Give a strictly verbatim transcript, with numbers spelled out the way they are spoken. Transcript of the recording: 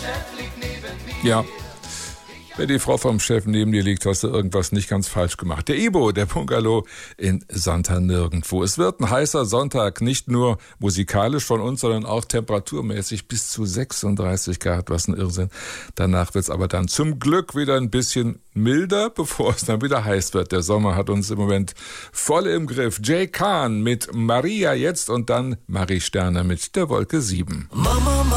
Ja. Wenn die Frau vom Chef neben dir liegt, hast du irgendwas nicht ganz falsch gemacht. Der Ibo, der Bungalow in Santa Nirgendwo. Es wird ein heißer Sonntag, nicht nur musikalisch von uns, sondern auch temperaturmäßig bis zu sechsunddreißig Grad, was ein Irrsinn. Danach wird es aber dann zum Glück wieder ein bisschen milder, bevor es dann wieder heiß wird. Der Sommer hat uns im Moment voll im Griff. Jay Kahn mit Maria jetzt und dann Marie Sterner mit der Wolke sieben. Mama,